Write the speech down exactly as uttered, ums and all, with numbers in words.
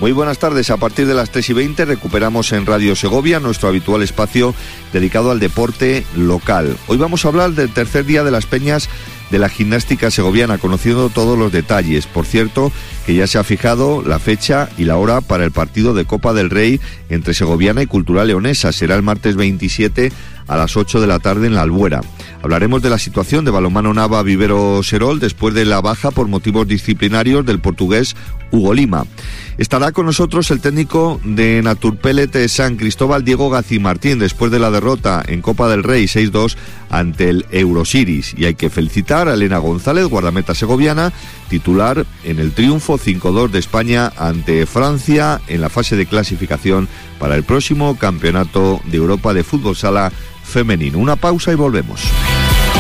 Muy buenas tardes. A partir de las tres y veinte recuperamos en Radio Segovia nuestro habitual espacio dedicado al deporte local. Hoy vamos a hablar del tercer día de las peñas de la gimnástica segoviana, conociendo todos los detalles. Por cierto, que ya se ha fijado la fecha y la hora para el partido de Copa del Rey entre Segoviana y Cultural Leonesa. Será el martes veintisiete a las ocho de la tarde en la Albuera. Hablaremos de la situación de Balonmano Nava Vivero Serol después de la baja por motivos disciplinarios del portugués Hugo Lima. Estará con nosotros el técnico de Naturpellet San Cristóbal, Diego Gacimartín, después de la derrota en Copa del Rey seis dos ante el Eurosiris. Y hay que felicitar a Elena González, guardameta segoviana, titular en el triunfo cinco dos de España ante Francia en la fase de clasificación para el próximo Campeonato de Europa de Fútbol Sala Femenino. Una pausa y volvemos.